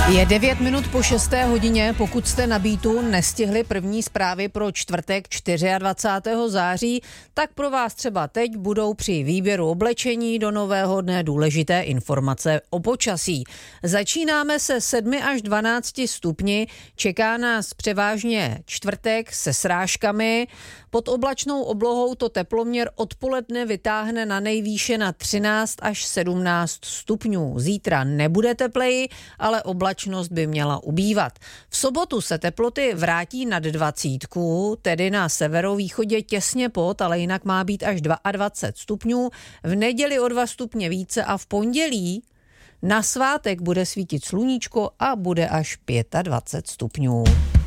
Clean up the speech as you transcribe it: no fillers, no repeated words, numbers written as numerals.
Je 9 minut po 6. hodině, pokud jste na Beatu nestihli první zprávy pro čtvrtek 24. září, tak pro vás třeba teď budou při výběru oblečení do nového dne důležité informace o počasí. Začínáme se 7 až 12 stupni, čeká nás převážně čtvrtek se srážkami. Pod oblačnou oblohou to teploměr odpoledne vytáhne na nejvýše na 13 až 17 stupňů. Zítra nebude tepleji, ale oblačnost by měla ubývat. V sobotu se teploty vrátí nad 20, tedy na severovýchodě těsně pod, ale jinak má být až 22 stupňů. V neděli o 2 stupně více a v pondělí na svátek bude svítit sluníčko a bude až 25 stupňů.